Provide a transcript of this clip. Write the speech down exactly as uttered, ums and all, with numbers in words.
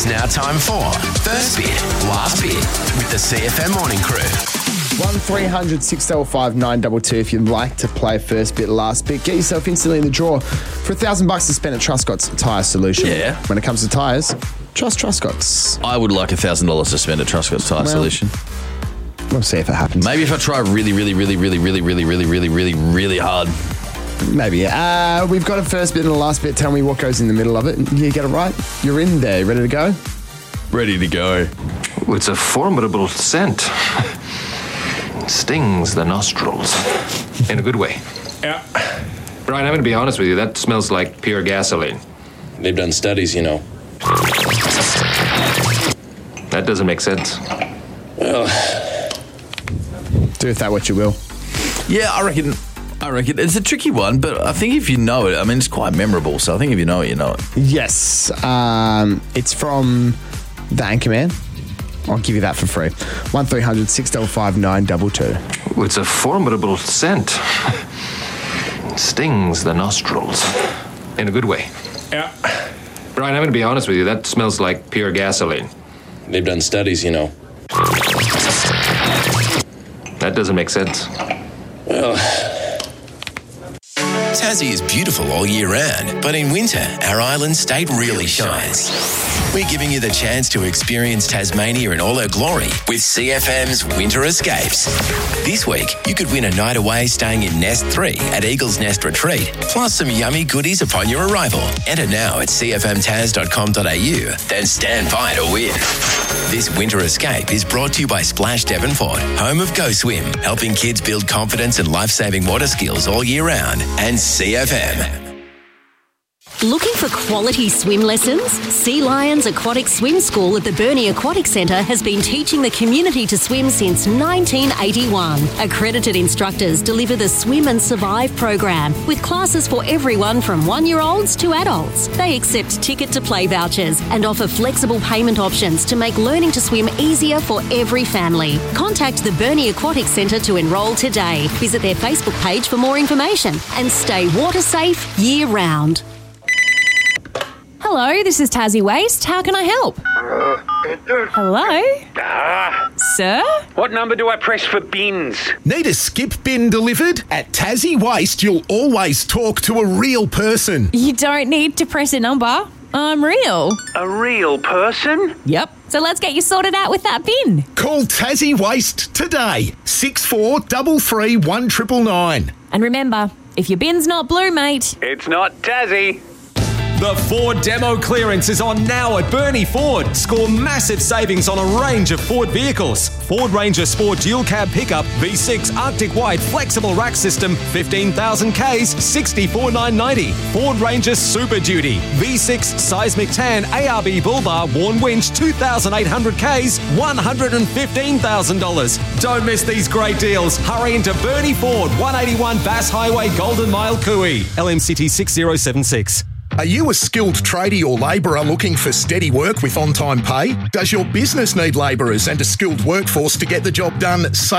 It's now time for First Bit, Last Bit with the C F M Morning Crew. one three hundred six five five nine two two if you'd like to play First Bit, Last Bit. Get yourself instantly in the draw for a thousand bucks to spend at Truscott's Tyre Solution. Yeah. When it comes to tyres, trust Truscott's. I would like a thousand dollars to spend at Truscott's Tyre Well, Solution. We'll see if it happens. Maybe if I try really, really, really, really, really, really, really, really, really, really hard. Maybe. Uh, we've got a first bit and a last bit. Tell me what goes in the middle of it. You get it right. You're in there. Ready to go? Ready to go. It's a formidable scent. Stings the nostrils. In a good way. Yeah. Brian, I'm going to be honest with you. That smells like pure gasoline. They've done studies, you know. That doesn't make sense. Well, Do with that what you will. Yeah, I reckon. I reckon it's a tricky one, but I think if you know it, I mean, it's quite memorable. So I think if you know it, you know it. Yes. Um, it's from the Anchorman. I'll give you that for free. one three hundred six five five nine two two. It's a formidable scent. Stings the nostrils. In a good way. yeah. Brian, I'm going to be honest with you. That smells like pure gasoline. They've done studies, you know. That doesn't make sense. Well, Tassie is beautiful all year round, but in winter, our island state really shines. We're giving you the chance to experience Tasmania in all her glory with C F M's Winter Escapes. This week, you could win a night away staying in Nest three at Eagle's Nest Retreat, plus some yummy goodies upon your arrival. Enter now at c f m tas dot com dot a u, then stand by to win. This Winter Escape is brought to you by Splash Devonport, home of Go Swim, helping kids build confidence and life-saving water skills all year round, and C F M. Looking for quality swim lessons? Sea Lions Aquatic Swim School at the Burnie Aquatic Centre has been teaching the community to swim since nineteen eighty-one. Accredited instructors deliver the Swim and Survive program with classes for everyone from one-year-olds to adults. They accept ticket-to-play vouchers and offer flexible payment options to make learning to swim easier for every family. Contact the Burnie Aquatic Centre to enrol today. Visit their Facebook page for more information and stay water safe year-round. Hello, this is Tassie Waste. How can I help? Hello? Ah, Sir? what number do I press for bins? Need a skip bin delivered? At Tassie Waste, you'll always talk to a real person. You don't need to press a number. I'm real. A real person? Yep. So let's get you sorted out with that bin. Call Tassie Waste today. six four three three one nine nine nine. And remember, if your bin's not blue, mate, It's not Tassie. The Ford Demo Clearance is on now at Burnie Ford. Score massive savings on a range of Ford vehicles. Ford Ranger Sport Dual Cab Pickup, V six Arctic White Flexible Rack System, fifteen thousand Ks, sixty-four thousand nine hundred ninety. Ford Ranger Super Duty, V six Seismic Tan A R B Bull Bar Worn Winch, two thousand eight hundred Ks, one hundred fifteen thousand dollars. Don't miss these great deals. Hurry into Burnie Ford, one eighty-one Bass Highway, Golden Mile, Cooey. L M C T six zero seven six. Are you a skilled tradie or labourer looking for steady work with on-time pay? Does your business need labourers and a skilled workforce to get the job done